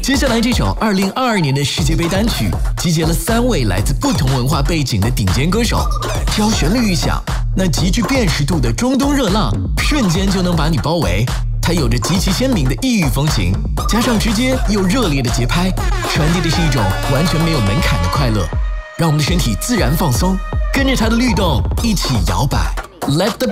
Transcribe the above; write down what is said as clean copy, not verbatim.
接下来这首2022年的世界杯单曲，集结了3位来自不同文化背景的顶尖歌手，只要旋律一响，那极具辨识度的中东热浪瞬间就能把你包围。它有着极其鲜明的异域风情，加上直接又热烈的节拍，传递的是一种完全没有门槛的快乐，让我们的身体自然放松，跟着它的律动一起摇摆。Let the